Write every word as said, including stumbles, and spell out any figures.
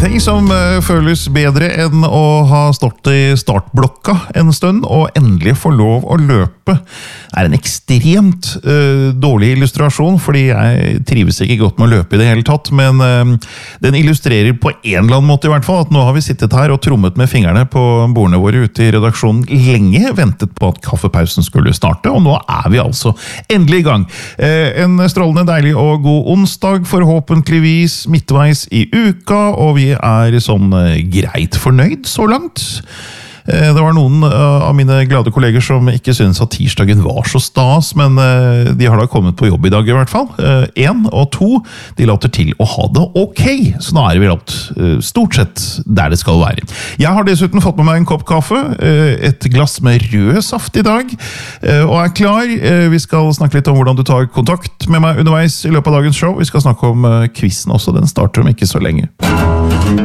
ingenting som uh, føles bedre enn å ha stått i startblokka en stund og endelig få lov å løpe. Det er en ekstremt uh, dårlig illustrasjon, fordi jeg trives ikke godt med å løpe i det hele tatt, men uh, den illustrerer på en eller annen måte i hvert fall at nå har vi sittet her og trommet med fingrene på bordene våre ute i redaksjonen lenge, ventet på at kaffepausen skulle starte, og nå er vi altså endelig i gang. Uh, en strålende deilig og god onsdag, forhåpentligvis midtveis i uka, og vi er sånn greit fornøyd så langt. Det var noen av mine glade kolleger som ikke synes at tirsdagen var så stas, men de har da kommet på jobb i dag i hvert fall. En og to, de later til å ha det ok, så nå er vi alt stort sett der det skal være. Jeg har dessuten fått med meg en kopp kaffe, et glass med rød saft i dag, og er klar. Vi skal snakke litt om hvordan du tar kontakt med meg underveis i løpet av dagens show. Vi skal snakke om quizen også, den starter om ikke så lenge.